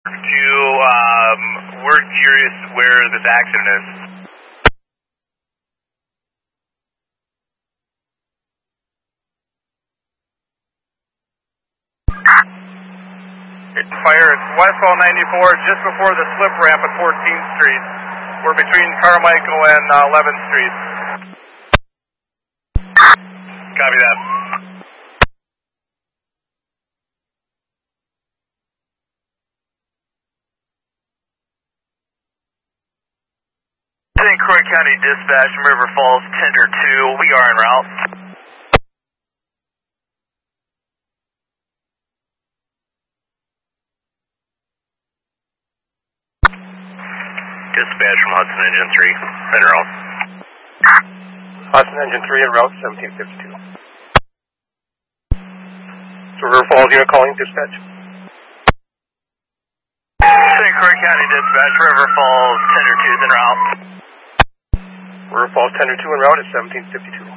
We're curious where this accident is. Fire at Westfall 94, just before the slip ramp at 14th Street. We're between Carmichael and 11th Street. Copy that. St. Croix County Dispatch, River Falls, Tender 2, we are en route. Dispatch from Hudson Engine 3, en route. Hudson Engine 3 en route, 1752. So River Falls unit calling dispatch. St. Croix County Dispatch, River Falls, Tender 2 is en route. River Falls Tender 2 en route at 1752.